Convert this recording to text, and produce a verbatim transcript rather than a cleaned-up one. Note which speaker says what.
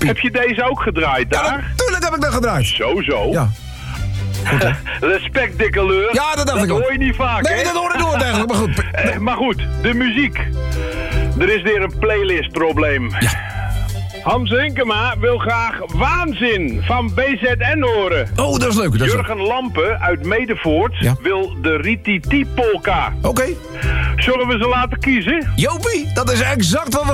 Speaker 1: Jopie.
Speaker 2: Heb je deze ook gedraaid daar?
Speaker 1: Ja, natuurlijk heb ik dat gedraaid.
Speaker 2: Zo, zo.
Speaker 1: Ja. Goed, hè?
Speaker 2: Respect, dikke leur.
Speaker 1: Ja, dat dacht ik
Speaker 2: Dat
Speaker 1: ook.
Speaker 2: hoor je niet vaak,
Speaker 1: Nee,
Speaker 2: hè?
Speaker 1: dat hoor ik nooit eigenlijk, maar goed.
Speaker 2: Eh, maar goed, de muziek. Er is weer een playlistprobleem.
Speaker 1: Ja.
Speaker 2: Hans Hinkema wil graag Waanzin van B Z N horen.
Speaker 1: Oh, dat is leuk. Dat is leuk.
Speaker 2: Jurgen Lampen uit Medevoort
Speaker 1: Ja.
Speaker 2: wil de Rititi-polka.
Speaker 1: Oké.
Speaker 2: Zullen we ze laten kiezen?
Speaker 1: Jopie, dat is exact wat we